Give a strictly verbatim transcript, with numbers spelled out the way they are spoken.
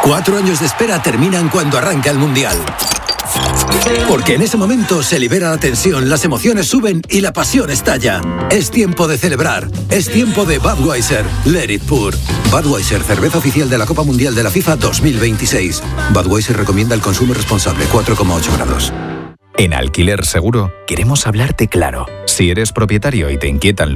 Cuatro años de espera terminan cuando arranca el Mundial. Porque en ese momento se libera la tensión, las emociones suben y la pasión estalla. Es tiempo de celebrar. Es tiempo de Budweiser. Let it pour. Budweiser, cerveza oficial de la Copa Mundial de la FIFA dos mil veintiséis. Budweiser recomienda el consumo responsable, cuatro coma ocho grados. En Alquiler Seguro queremos hablarte claro. Si eres propietario y te inquietan los